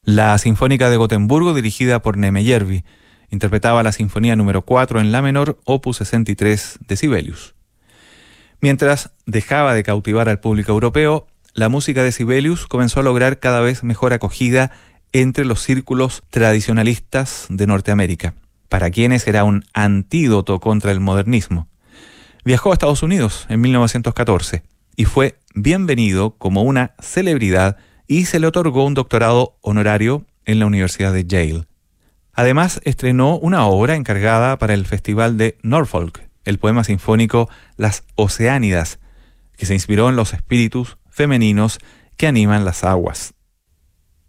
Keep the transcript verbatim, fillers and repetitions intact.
La Sinfónica de Gotemburgo, dirigida por Nemejärvi, interpretaba la Sinfonía número cuatro en La menor, opus sesenta y tres de Sibelius. Mientras dejaba de cautivar al público europeo, la música de Sibelius comenzó a lograr cada vez mejor acogida entre los círculos tradicionalistas de Norteamérica, para quienes era un antídoto contra el modernismo. Viajó a Estados Unidos en mil novecientos catorce y fue bienvenido como una celebridad y se le otorgó un doctorado honorario en la Universidad de Yale. Además, estrenó una obra encargada para el Festival de Norfolk, el poema sinfónico Las Oceánidas, que se inspiró en los espíritus femeninos que animan las aguas.